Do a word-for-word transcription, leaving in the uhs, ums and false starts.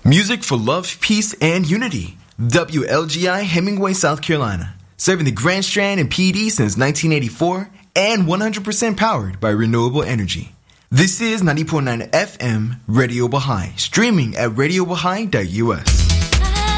Music for love, peace, and unity. W L G I Hemingway, South Carolina. Serving the Grand Strand and P D since nineteen eighty-four and one hundred percent powered by renewable energy. This is ninety point nine F M Radio Baha'i, streaming at radio baha'i dot U S.